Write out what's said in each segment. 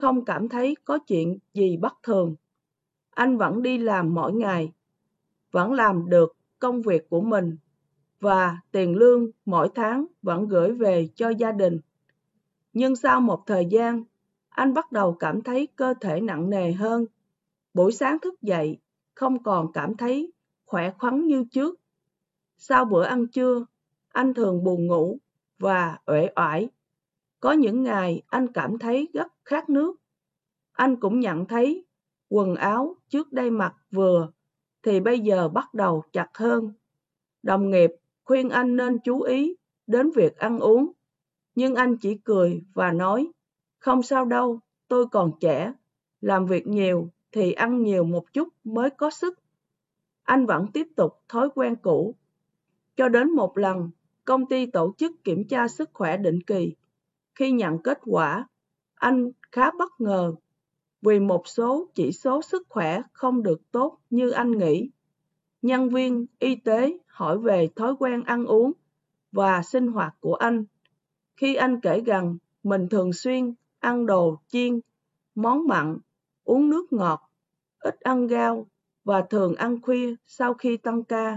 không cảm thấy có chuyện gì bất thường. Anh vẫn đi làm mỗi ngày, vẫn làm được công việc của mình và tiền lương mỗi tháng vẫn gửi về cho gia đình. Nhưng sau một thời gian, anh bắt đầu cảm thấy cơ thể nặng nề hơn. Buổi sáng thức dậy, không còn cảm thấy khỏe khoắn như trước. Sau bữa ăn trưa, anh thường buồn ngủ và uể oải. Có những ngày anh cảm thấy rất khát nước. Anh cũng nhận thấy quần áo trước đây mặc vừa thì bây giờ bắt đầu chặt hơn. Đồng nghiệp khuyên anh nên chú ý đến việc ăn uống, nhưng anh chỉ cười và nói, không sao đâu, tôi còn trẻ, làm việc nhiều thì ăn nhiều một chút mới có sức. Anh vẫn tiếp tục thói quen cũ. Cho đến một lần, công ty tổ chức kiểm tra sức khỏe định kỳ. Khi nhận kết quả, anh khá bất ngờ vì một số chỉ số sức khỏe không được tốt như anh nghĩ. Nhân viên y tế hỏi về thói quen ăn uống và sinh hoạt của anh. Khi anh kể rằng mình thường xuyên ăn đồ chiên, món mặn, uống nước ngọt, ít ăn rau và thường ăn khuya sau khi tăng ca.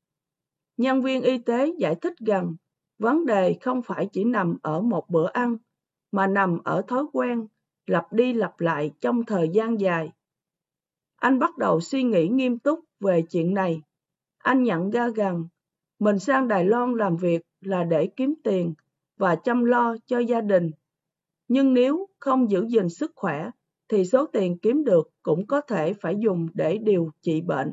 Nhân viên y tế giải thích rằng vấn đề không phải chỉ nằm ở một bữa ăn, mà nằm ở thói quen lặp đi lặp lại trong thời gian dài. Anh bắt đầu suy nghĩ nghiêm túc về chuyện này. Anh nhận ra rằng mình sang Đài Loan làm việc là để kiếm tiền và chăm lo cho gia đình. Nhưng nếu không giữ gìn sức khỏe, thì số tiền kiếm được cũng có thể phải dùng để điều trị bệnh.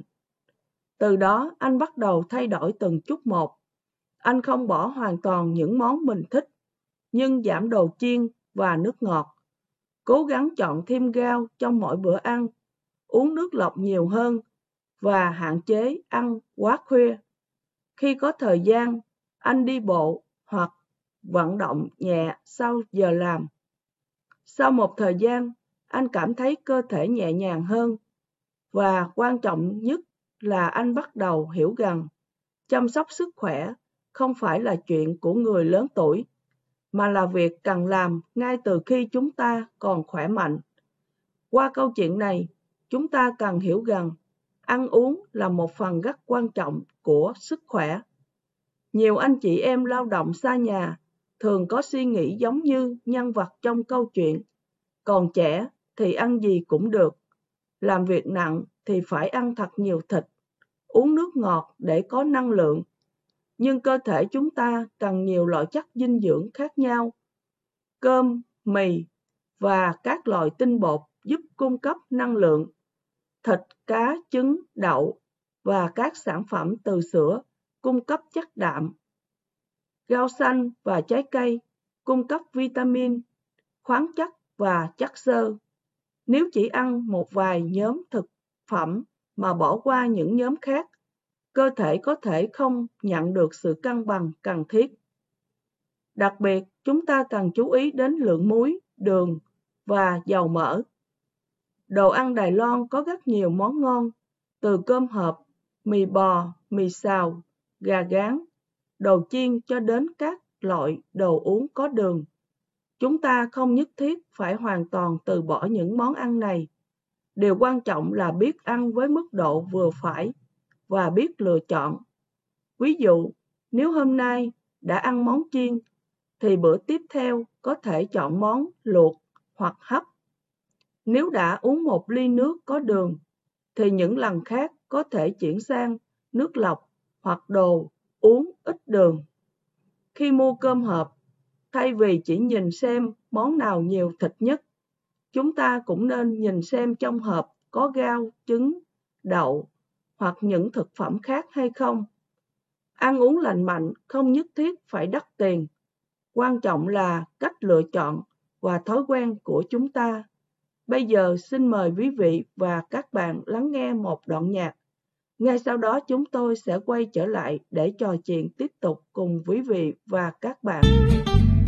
Từ đó, anh bắt đầu thay đổi từng chút một. Anh không bỏ hoàn toàn những món mình thích, nhưng giảm đồ chiên và nước ngọt. Cố gắng chọn thêm rau trong mỗi bữa ăn, uống nước lọc nhiều hơn và hạn chế ăn quá khuya. Khi có thời gian, anh đi bộ hoặc vận động nhẹ sau giờ làm. Sau một thời gian, anh cảm thấy cơ thể nhẹ nhàng hơn và quan trọng nhất là anh bắt đầu hiểu rằng chăm sóc sức khỏe không phải là chuyện của người lớn tuổi, mà là việc cần làm ngay từ khi chúng ta còn khỏe mạnh. Qua câu chuyện này, chúng ta cần hiểu rằng ăn uống là một phần rất quan trọng của sức khỏe. Nhiều anh chị em lao động xa nhà thường có suy nghĩ giống như nhân vật trong câu chuyện. Còn trẻ thì ăn gì cũng được, làm việc nặng thì phải ăn thật nhiều thịt, uống nước ngọt để có năng lượng. Nhưng cơ thể chúng ta cần nhiều loại chất dinh dưỡng khác nhau. Cơm, mì và các loại tinh bột giúp cung cấp năng lượng. Thịt, cá, trứng, đậu và các sản phẩm từ sữa cung cấp chất đạm. Rau xanh và trái cây cung cấp vitamin, khoáng chất và chất xơ. Nếu chỉ ăn một vài nhóm thực phẩm mà bỏ qua những nhóm khác, cơ thể có thể không nhận được sự cân bằng cần thiết. Đặc biệt, chúng ta cần chú ý đến lượng muối, đường và dầu mỡ. Đồ ăn Đài Loan có rất nhiều món ngon, từ cơm hộp, mì bò, mì xào, gà rán, đồ chiên cho đến các loại đồ uống có đường. Chúng ta không nhất thiết phải hoàn toàn từ bỏ những món ăn này. Điều quan trọng là biết ăn với mức độ vừa phải và biết lựa chọn. Ví dụ, nếu hôm nay đã ăn món chiên, thì bữa tiếp theo có thể chọn món luộc hoặc hấp. Nếu đã uống một ly nước có đường, thì những lần khác có thể chuyển sang nước lọc hoặc đồ uống ít đường. Khi mua cơm hộp, thay vì chỉ nhìn xem món nào nhiều thịt nhất, chúng ta cũng nên nhìn xem trong hộp có rau, trứng, đậu hoặc những thực phẩm khác hay không. Ăn uống lành mạnh không nhất thiết phải đắt tiền. Quan trọng là cách lựa chọn và thói quen của chúng ta. Bây giờ xin mời quý vị và các bạn lắng nghe một đoạn nhạc. Ngay sau đó chúng tôi sẽ quay trở lại để trò chuyện tiếp tục cùng quý vị và các bạn.